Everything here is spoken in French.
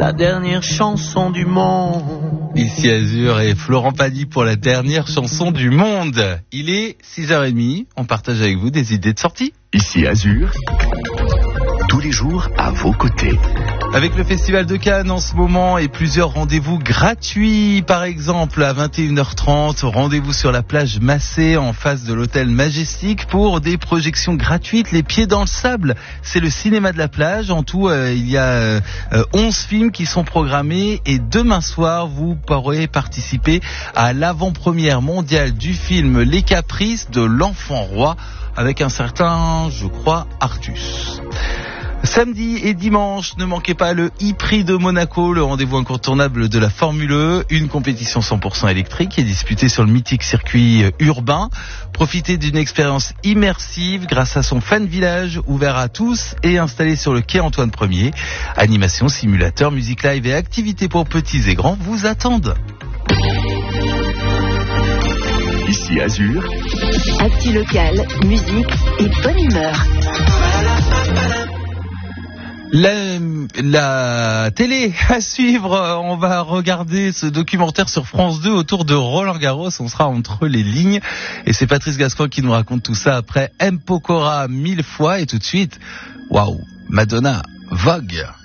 la dernière chanson du monde. Ici Azur et Florent Pagny pour la dernière chanson du monde. Il est 6h30, on partage avec vous des idées de sortie. Ici Azur, tous les jours à vos côtés. Avec le Festival de Cannes en ce moment et plusieurs rendez-vous gratuits, par exemple à 21h30, rendez-vous sur la plage Massé en face de l'hôtel Majestic pour des projections gratuites, les pieds dans le sable. C'est le cinéma de la plage. En tout, il y a 11 films qui sont programmés et demain soir, vous pourrez participer à l'avant-première mondiale du film Les Caprices de l'Enfant Roi avec un certain, je crois, Artus. Samedi et dimanche, ne manquez pas le e-prix de Monaco, le rendez-vous incontournable de la Formule E, une compétition 100% électrique qui est disputée sur le mythique circuit urbain. Profitez d'une expérience immersive grâce à son fan village ouvert à tous et installé sur le quai Antoine Ier. Animation, simulateur, musique live et activités pour petits et grands vous attendent. Ici Azur, actu locale, musique et bonne humeur. La télé à suivre, on va regarder ce documentaire sur France 2 autour de Roland Garros, on sera entre les lignes et c'est Patrice Gascoigne qui nous raconte tout ça après M. Pokora 1000 fois et tout de suite, waouh, Madonna, Vogue.